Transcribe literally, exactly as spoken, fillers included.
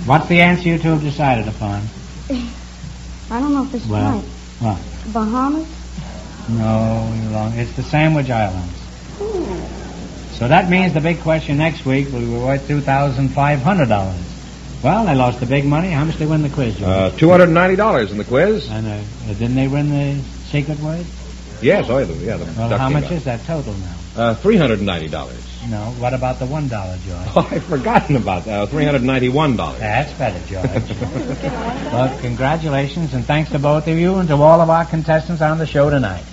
What's the answer you two have decided upon? I don't know if this is Well, right. what? Bahamas? No, you're wrong. It's the Sandwich Islands. Ooh. So that means the big question next week will be worth two thousand five hundred dollars. Well, they lost the big money. How much did they win the quiz, George? Uh, two hundred ninety dollars in the quiz. And uh, didn't they win the secret word? Yes, oh, yeah. yeah the Well, duck how came much out. is that total now? Uh, three hundred ninety dollars. No, what about the one dollar, George? Oh, I've forgotten about that. Uh, three hundred ninety-one dollars. That's better, George. Well, congratulations, and thanks to both of you and to all of our contestants on the show tonight.